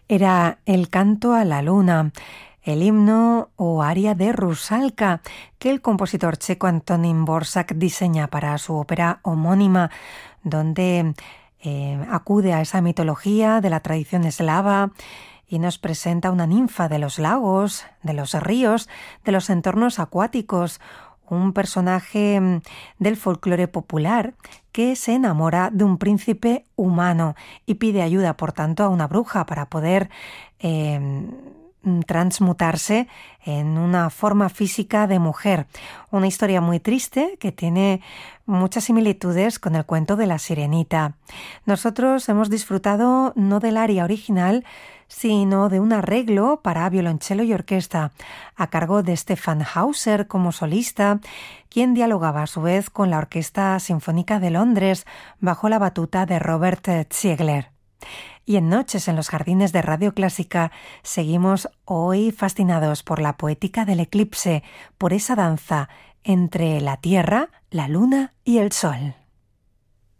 Era el canto a la luna, el himno o aria de Rusalka, que el compositor checo Antonín Dvořák diseña para su ópera homónima, donde acude a esa mitología de la tradición eslava y nos presenta una ninfa de los lagos, de los ríos, de los entornos acuáticos, un personaje del folclore popular que se enamora de un príncipe humano y pide ayuda, por tanto, a una bruja para poder transmutarse en una forma física de mujer. Una historia muy triste que tiene muchas similitudes con el cuento de la Sirenita. Nosotros hemos disfrutado no del aria original, sino de un arreglo para violonchelo y orquesta, a cargo de Stefan Hauser como solista, quien dialogaba a su vez con la Orquesta Sinfónica de Londres bajo la batuta de Robert Ziegler. Y en Noches en los Jardines de Radio Clásica seguimos hoy fascinados por la poética del eclipse, por esa danza entre la Tierra, la Luna y el Sol.